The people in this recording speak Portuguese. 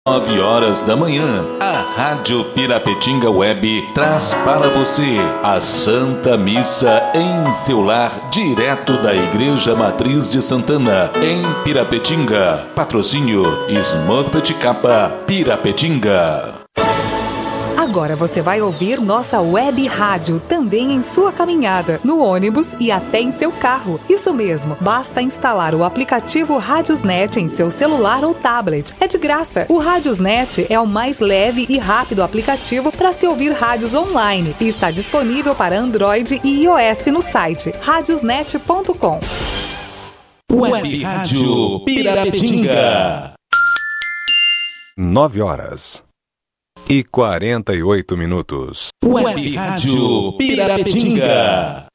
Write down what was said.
9 horas da manhã, a Rádio Pirapetinga Web traz para você a Santa Missa em seu lar, direto da Igreja Matriz de Santana, em Pirapetinga. Patrocínio Smurfit Kappa Pirapetinga. Agora você vai ouvir nossa web rádio também em sua caminhada, no ônibus e até em seu carro. Isso mesmo, basta instalar o aplicativo Radiosnet em seu celular ou tablet. É de graça. O Radiosnet é o mais leve e rápido aplicativo para se ouvir rádios online e está disponível para Android e iOS no site radiosnet.com. Web Rádio Pirapetinga. 9h48. Web Rádio Pirapetinga.